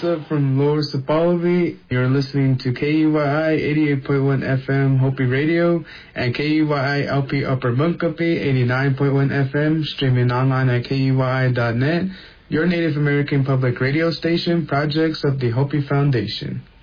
up from Lower Sapolavi. You're listening to KUYI 88.1 FM Hopi Radio and KUYI LP Upper Bunkapi 89.1 FM, streaming online at KUYI.net, your Native American public radio station, projects of the Hopi Foundation.